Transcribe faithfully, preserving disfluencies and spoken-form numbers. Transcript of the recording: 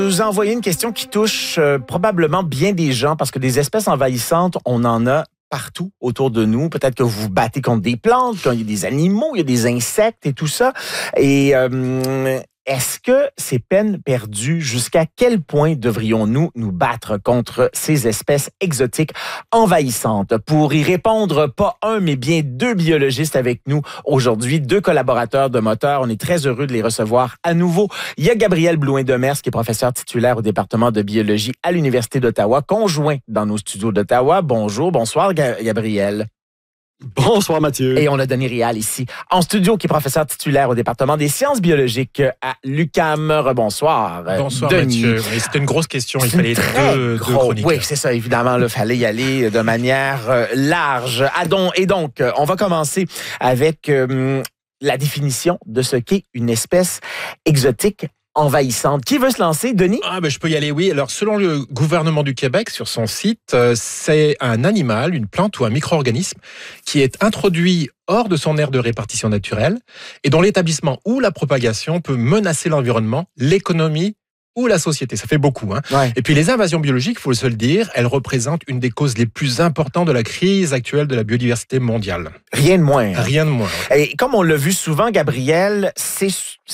Nous a envoyé une question qui touche euh, probablement bien des gens parce que des espèces envahissantes, on en a partout autour de nous. Peut-être que vous vous battez contre des plantes, quand il y a des animaux, il y a des insectes et tout ça. Et euh, est-ce que c'est peine perdue? Jusqu'à quel point devrions-nous nous battre contre ces espèces exotiques envahissantes? Pour y répondre, pas un, mais bien deux biologistes avec nous aujourd'hui, deux collaborateurs de Moteur. On est très heureux de les recevoir à nouveau. Il y a Gabriel Blouin-Demers, qui est professeur titulaire au département de biologie à l'Université d'Ottawa, conjoint dans nos studios d'Ottawa. Bonjour, bonsoir Gabriel. Bonsoir Mathieu. Et on a Denis Rial ici, en studio, qui est professeur titulaire au département des sciences biologiques à l'U Q A M. Bonsoir. Bonsoir Denis. Mathieu. Oui, c'était une grosse question, il fallait deux, deux chroniques. Oui, c'est ça, évidemment, il fallait y aller de manière euh, large. Ah, donc, et donc, on va commencer avec euh, la définition de ce qu'est une espèce exotique envahissante. Qui veut se lancer, Denis? Ah ben je peux y aller, oui. Alors, selon le gouvernement du Québec, sur son site, euh, c'est un animal, une plante ou un micro-organisme qui est introduit hors de son aire de répartition naturelle et dont l'établissement ou la propagation peut menacer l'environnement, l'économie ou la société. Ça fait beaucoup. Hein. Ouais. Et puis les invasions biologiques, il faut se le dire, elles représentent une des causes les plus importantes de la crise actuelle de la biodiversité mondiale. Rien de moins. Hein. Rien de moins. Et comme on l'a vu souvent, Gabriel, c'est